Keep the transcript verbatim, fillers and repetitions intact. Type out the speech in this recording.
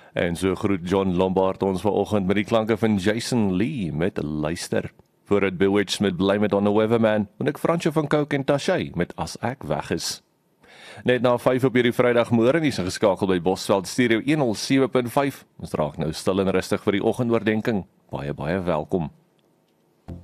En so groet John Lombard ons vanoggend met die klanke van Jason Lee met Luister. Voor het Bewitched met Blame It on the Weatherman, en ek Fransje van Coke en Tashay met As Ek Weg Is. Net na vyf op hierdie Vrydagmôre, is geskakel by Bosveld Stereo honderd sewe punt vyf. Ons draag nou stil en rustig vir die oggendoordenkings. Baie baie welkom.